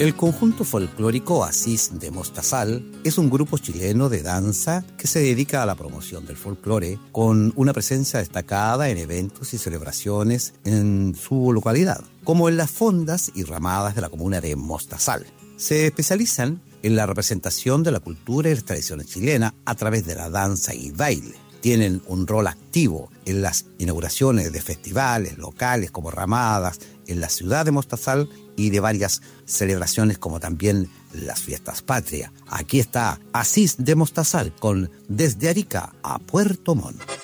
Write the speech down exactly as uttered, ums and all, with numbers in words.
El conjunto folclórico Asís de Mostazal es un grupo chileno de danza que se dedica a la promoción del folclore con una presencia destacada en eventos y celebraciones en su localidad, como en las fondas y ramadas de la comuna de Mostazal. Se especializan en la representación de la cultura y las tradiciones chilenas a través de la danza y baile. Tienen un rol activo en las inauguraciones de festivales locales como ramadas en la ciudad de Mostazal y de varias celebraciones como también las fiestas patrias. Aquí está Asís de Mostazal con Desde Arica a Puerto Montt.